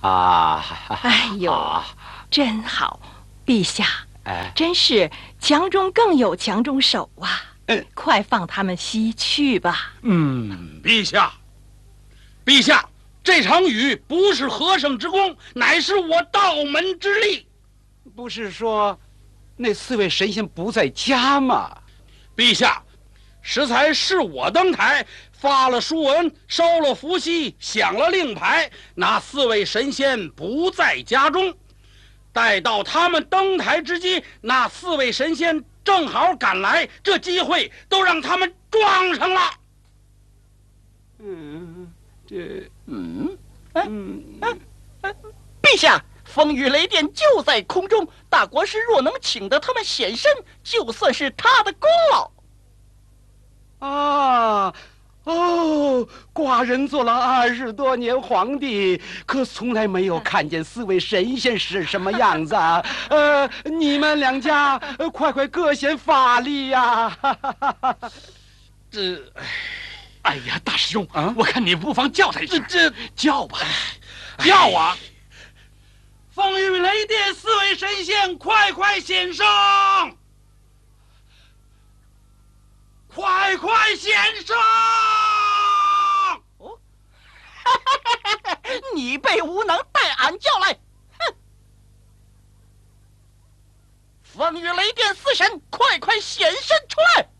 啊！ 哎呦，真好，陛下， 哎， 真是强中更有强中手啊！快放他们西去吧。 陛下，陛下，这场雨不是和尚之功，乃是我道门之力。 不是说那4位神仙不在家吗？ 陛下，实才是我登台，发了书文，烧了符席，响了令牌，那4位神仙不在家中。待到他们登台之际，那4位神仙正好赶来，这机会都让他们撞上了。 陛下，风雨雷电就在空中，大国师若能请得他们显身，就算是他的功劳。 寡人做了20多年皇帝，可从来没有看见4位神仙是什么样子。你们2家快各显法力呀！ 哎呀，大师兄，我看你不妨叫他一声。叫吧， 叫啊！风雨雷电4位神仙，快显圣！快显圣！ 哦，你辈无能，带俺叫来！哼！风雨雷电4神，快显身出来！